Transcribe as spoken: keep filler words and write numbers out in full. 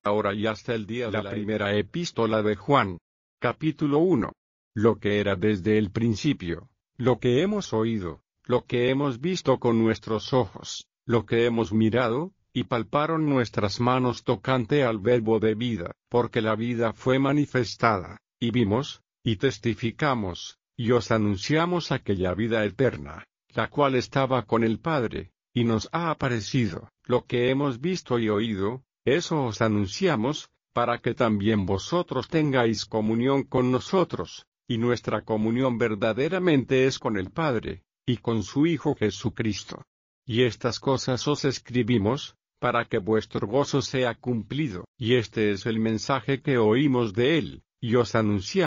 ahora y hasta el día de la primera epístola de Juan. Capítulo uno. Lo que era desde el principio, lo que hemos oído, lo que hemos visto con nuestros ojos, lo que hemos mirado, y palparon nuestras manos tocante al Verbo de vida, porque la vida fue manifestada, y vimos, y testificamos, y os anunciamos aquella vida eterna, la cual estaba con el Padre, y nos ha aparecido. Lo que hemos visto y oído, eso os anunciamos, para que también vosotros tengáis comunión con nosotros, y nuestra comunión verdaderamente es con el Padre, y con su Hijo Jesucristo. Y estas cosas os escribimos, para que vuestro gozo sea cumplido. Y este es el mensaje que oímos de él, y os anunciamos.